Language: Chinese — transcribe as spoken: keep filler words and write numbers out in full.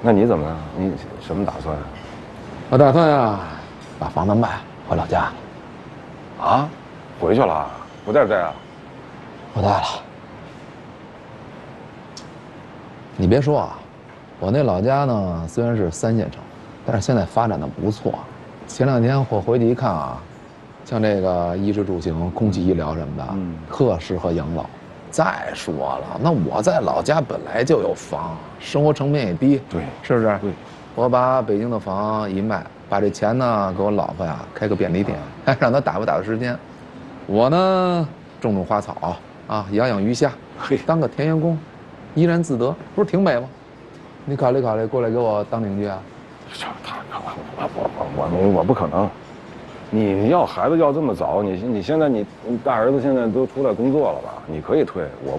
那你怎么了？你什么打算？ 我打算呀，把房子卖，回老家。 啊，回去了？不在这啊？ 不在了。你别说啊，我那老家呢，虽然是三线城，但是现在发展的不错。前两天我回去一看啊，像这个衣食住行、空气医疗什么的，嗯，特适合养老。再说了，那我在老家本来就有房，生活成本也低， 对， 是不是？ 对， 我把北京的房一卖，把这钱呢给我老婆呀开个便利店，还让她打发打发时间。我呢种种花草啊，养养鱼虾， 嘿， 当个田园工，怡然自得，不是挺美吗？你考虑考虑，过来给我当邻居啊？ 他我我我我我不可能。你要孩子要这么早，你你现在你你大儿子现在都出来工作了吧？你可以退，我